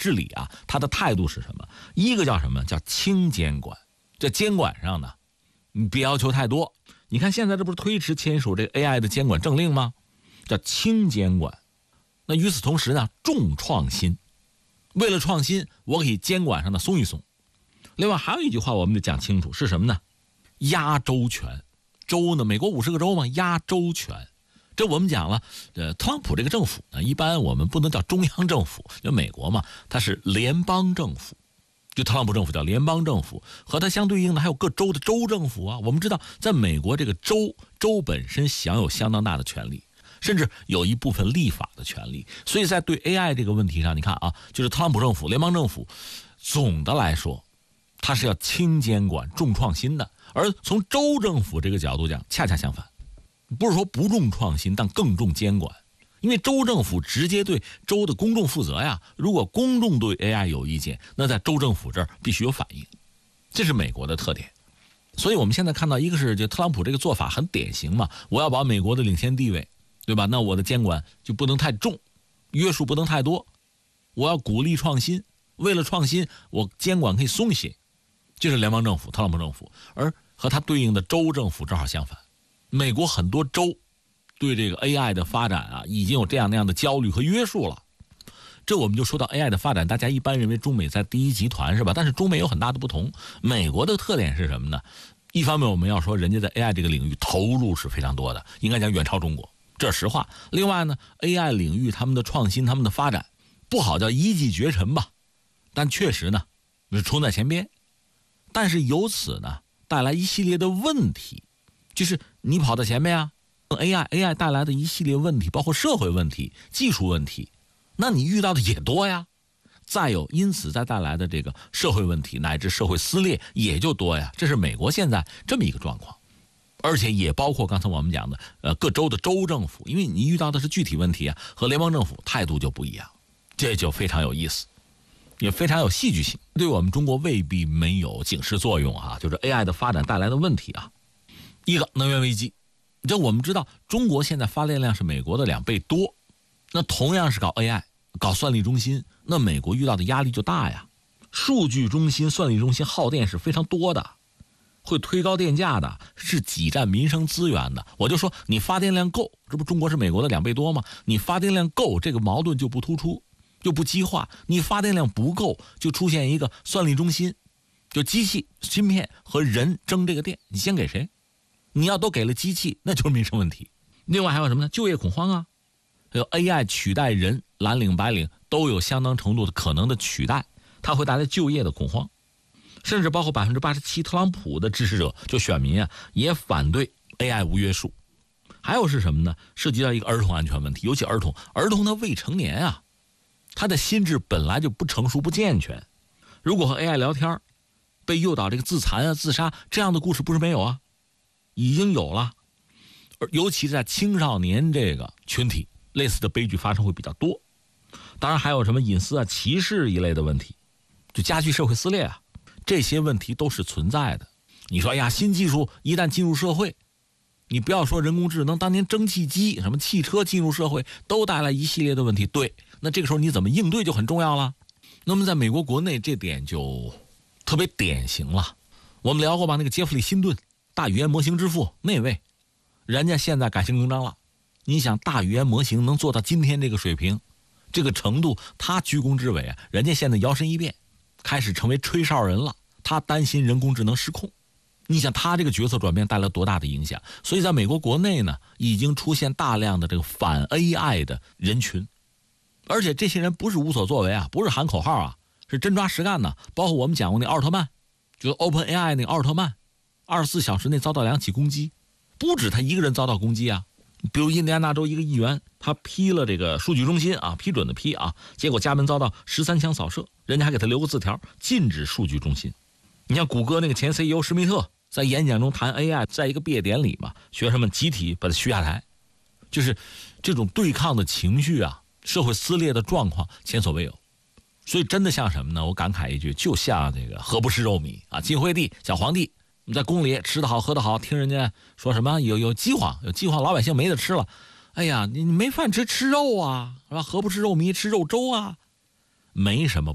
治理啊，他的态度是什么？一个叫什么？叫轻监管。这监管上呢，你别要求太多。你看现在这不是推迟签署这个 AI 的监管政令吗？叫轻监管。那与此同时呢，重创新。为了创新，我给监管上的松一松。另外还有一句话我们得讲清楚，是什么呢？压州权。州呢，美国50个州嘛，压州权。这我们讲了，特朗普这个政府呢，一般我们不能叫中央政府，就美国嘛，它是联邦政府。就特朗普政府叫联邦政府，和它相对应的还有各州的州政府啊。我们知道，在美国这个州本身享有相当大的权利，甚至有一部分立法的权利。所以在对 AI 这个问题上，你看啊，就是特朗普政府、联邦政府，总的来说，它是要轻监管、重创新的。而从州政府这个角度讲，恰恰相反，不是说不重创新，但更重监管。因为州政府直接对州的公众负责呀，如果公众对 AI 有意见，那在州政府这儿必须有反应，这是美国的特点。所以我们现在看到，一个是就特朗普这个做法很典型嘛，我要保美国的领先地位，对吧？那我的监管就不能太重，约束不能太多，我要鼓励创新，为了创新，我监管可以松一些，这是联邦政府、特朗普政府。而和它对应的州政府正好相反，美国很多州对这个 AI 的发展啊，已经有这样那样的焦虑和约束了。这我们就说到 AI 的发展，大家一般认为中美在第一集团是吧？但是中美有很大的不同。美国的特点是什么呢？一方面我们要说人家在 AI 这个领域投入是非常多的，应该讲远超中国，这是实话。另外呢 AI 领域他们的创新、他们的发展不好叫一骑绝尘吧，但确实呢是冲在前边。但是由此呢带来一系列的问题，就是你跑到前面啊，AI 带来的一系列问题，包括社会问题、技术问题，那你遇到的也多呀。再有，因此再带来的这个社会问题乃至社会撕裂也就多呀。这是美国现在这么一个状况，而且也包括刚才我们讲的各州的州政府，因为你遇到的是具体问题啊，和联邦政府态度就不一样，这就非常有意思，也非常有戏剧性，对我们中国未必没有警示作用啊。就是 AI 的发展带来的问题啊，一个能源危机。这我们知道中国现在发电量是美国的2倍多，那同样是搞 AI 搞算力中心，那美国遇到的压力就大呀。数据中心、算力中心耗电是非常多的，会推高电价的，是挤占民生资源的。我就说你发电量够，这不中国是美国的2倍多吗？你发电量够，这个矛盾就不突出，就不激化。你发电量不够，就出现一个算力中心，就机器、芯片和人争这个电，你先给谁？你要都给了机器，那就是民生问题。另外还有什么呢？就业恐慌啊，还有 AI 取代人，蓝领白领都有相当程度的可能的取代，它会带来就业的恐慌。甚至包括87%特朗普的支持者，就选民啊，也反对 AI 无约束。还有是什么呢？涉及到一个儿童安全问题，尤其儿童的未成年啊，他的心智本来就不成熟不健全，如果和 AI 聊天，被诱导这个自残啊、自杀这样的故事不是没有啊，已经有了。而尤其是在青少年这个群体，类似的悲剧发生会比较多。当然还有什么隐私啊、歧视一类的问题，就加剧社会撕裂啊，这些问题都是存在的。你说呀，新技术一旦进入社会，你不要说人工智能，当年蒸汽机、什么汽车进入社会，都带来一系列的问题。对，那这个时候你怎么应对就很重要了。那么在美国国内这点就特别典型了。我们聊过吧，那个杰弗里·辛顿，大语言模型之父那位，人家现在改弦更张了。你想大语言模型能做到今天这个水平、这个程度，他居功至伟啊！人家现在摇身一变，开始成为吹哨人了。他担心人工智能失控。你想他这个角色转变带来多大的影响？所以在美国国内呢，已经出现大量的这个反 AI 的人群，而且这些人不是无所作为啊，不是喊口号啊，是真抓实干的。包括我们讲过那奥特曼，就是 OpenAI 那个奥特曼，24小时内遭到2起攻击，不止他一个人遭到攻击啊。比如印第安纳州一个议员，他批了这个数据中心啊，批准的批啊，结果家门遭到13枪扫射，人家还给他留个字条，禁止数据中心。你像谷歌那个前 CEO 施密特在演讲中谈 AI， 在一个毕业典礼嘛，学生们集体把他嘘下台，就是这种对抗的情绪啊，社会撕裂的状况前所未有。所以真的像什么呢？我感慨一句，就像这个何不食肉糜啊，晋惠帝小皇帝，你在宫里吃得好喝得好，听人家说什么有饥荒，老百姓没得吃了，哎呀，你没饭吃，吃肉啊，是吧？何不吃肉糜，吃肉粥啊？没什么